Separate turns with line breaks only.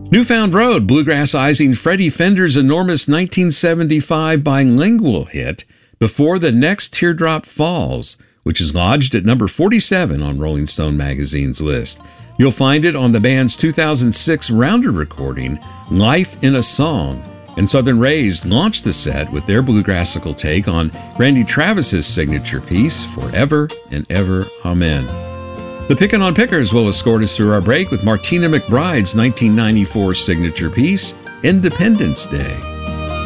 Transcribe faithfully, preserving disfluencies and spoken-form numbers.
Newfound Road, bluegrassizing Freddie Fender's enormous nineteen seventy-five bilingual hit Before the Next Teardrop Falls, which is lodged at number forty-seven on Rolling Stone magazine's list. You'll find it on the band's two thousand six Rounder recording, Life in a Song. And Southern Raised launched the set with their bluegrassical take on Randy Travis's signature piece, Forever and Ever, Amen. The Pickin' on Pickers will escort us through our break with Martina McBride's nineteen ninety-four signature piece, Independence Day.